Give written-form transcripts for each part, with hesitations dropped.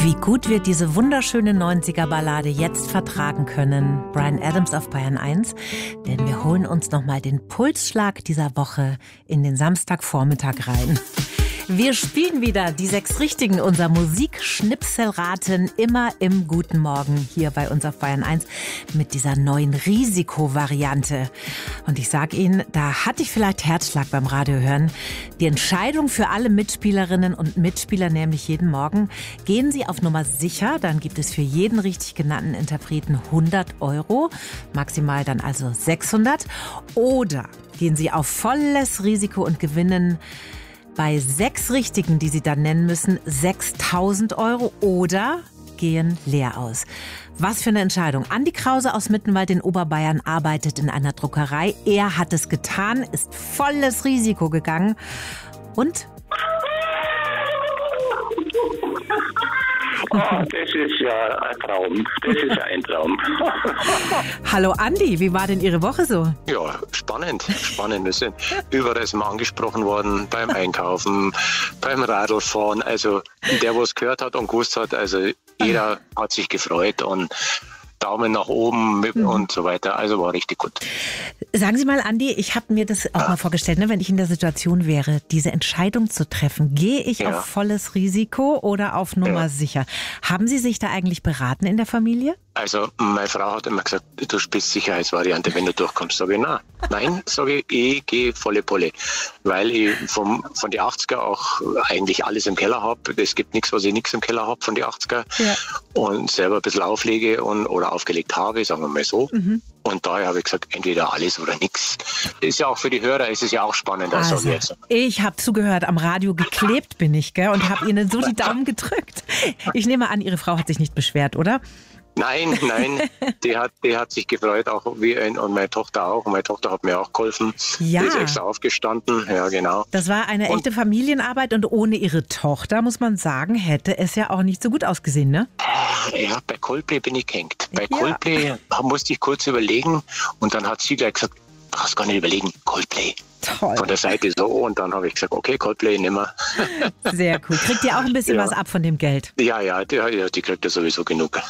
Wie gut wir diese wunderschöne 90er-Ballade jetzt vertragen können. Bryan Adams auf Bayern 1. Denn wir holen uns nochmal den Pulsschlag dieser Woche in den Samstagvormittag rein. Wir spielen wieder die 6 Richtigen, unser Musikschnipselraten, immer im Guten Morgen hier bei uns auf Bayern 1 mit dieser neuen Risikovariante. Und ich sage Ihnen, da hatte ich vielleicht Herzschlag beim Radiohören. Die Entscheidung für alle Mitspielerinnen und Mitspieler, nämlich jeden Morgen, gehen Sie auf Nummer sicher, dann gibt es für jeden richtig genannten Interpreten 100 €, maximal dann also 600. Oder gehen Sie auf volles Risiko und gewinnen bei 6 Richtigen, die Sie dann nennen müssen, 6.000 € oder gehen leer aus. Was für eine Entscheidung. Andi Krause aus Mittenwald in Oberbayern arbeitet in einer Druckerei. Er hat es getan, ist volles Risiko gegangen und... Oh, das ist ja ein Traum. Das ist ja ein Traum. Hallo Andi, wie war denn Ihre Woche so? Ja, spannend. Wir sind überall mal angesprochen worden, beim Einkaufen, beim Radlfahren. Also der, was gehört hat und gewusst hat, also jeder hat sich gefreut und Daumen nach oben und so weiter. Also war richtig gut. Sagen Sie mal, Andi, ich habe mir das auch mal vorgestellt, ne, wenn ich in der Situation wäre, diese Entscheidung zu treffen, gehe ich auf volles Risiko oder auf Nummer sicher? Haben Sie sich da eigentlich beraten in der Familie? Also meine Frau hat immer gesagt, du spielst Sicherheitsvariante, wenn du durchkommst. Sag ich, nein, sage ich gehe volle Pulle. Weil ich von die 80er auch eigentlich alles im Keller habe. Es gibt nichts, was ich nichts im Keller habe von die 80er. Ja. Und selber ein bisschen auflege oder aufgelegt habe, sagen wir mal so. Mhm. Und daher habe ich gesagt, entweder alles oder nichts. Ist ja auch für die Hörer, ist es ja auch spannend. Also, ich habe zugehört, am Radio geklebt bin ich, gell, und habe Ihnen so die Daumen gedrückt. Ich nehme an, Ihre Frau hat sich nicht beschwert, oder? Nein, die hat sich gefreut, auch wie und meine Tochter auch. Und meine Tochter hat mir auch geholfen. Ja. Die ist extra aufgestanden, ja genau. Das war eine echte Familienarbeit und ohne ihre Tochter, muss man sagen, hätte es ja auch nicht so gut ausgesehen, ne? Ja, bei Coldplay bin ich gehängt. Bei Coldplay musste ich kurz überlegen und dann hat sie gleich gesagt, brauchst gar nicht überlegen, Coldplay. Toll. Von der Seite so und dann habe ich gesagt, okay, Coldplay, nimmer. Sehr cool. Kriegt ihr auch ein bisschen was ab von dem Geld? Ja, die kriegt ja sowieso genug.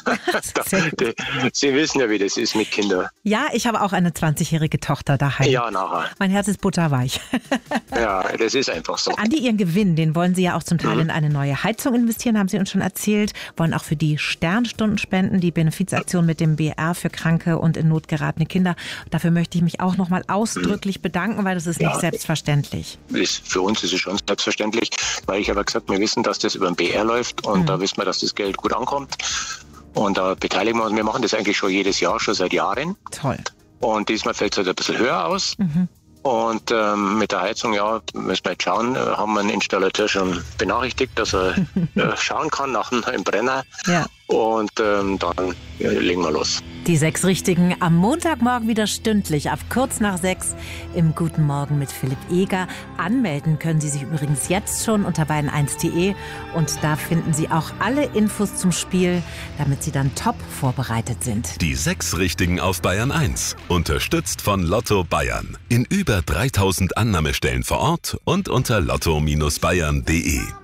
Sie wissen ja, wie das ist mit Kindern. Ja, ich habe auch eine 20-jährige Tochter daheim. Ja, nachher. Mein Herz ist butterweich. Ja, das ist einfach so. Andi, Ihren Gewinn, den wollen Sie ja auch zum Teil in eine neue Heizung investieren, haben Sie uns schon erzählt. Wollen auch für die Sternstunden spenden, die Benefizaktion mit dem BR für kranke und in Not geratene Kinder. Dafür möchte ich mich auch nochmal ausdrücklich bedanken, weil das ist nicht selbstverständlich. Für uns ist es schon selbstverständlich, weil ich habe gesagt, wir wissen, dass das über den BR läuft und da wissen wir, dass das Geld gut ankommt. Und da beteiligen wir uns. Wir machen das eigentlich schon jedes Jahr, schon seit Jahren. Toll. Und diesmal fällt es halt ein bisschen höher aus. Mhm. Und mit der Heizung, müssen wir jetzt schauen, haben wir einen Installateur schon benachrichtigt, dass er schauen kann nach einem Brenner. Ja. Und dann legen wir los. Die 6 Richtigen am Montagmorgen wieder stündlich ab kurz nach 6 im Guten Morgen mit Philipp Eger. Anmelden können Sie sich übrigens jetzt schon unter bayern1.de und da finden Sie auch alle Infos zum Spiel, damit Sie dann top vorbereitet sind. Die 6 Richtigen auf Bayern 1, unterstützt von Lotto Bayern. In über 3000 Annahmestellen vor Ort und unter lotto-bayern.de.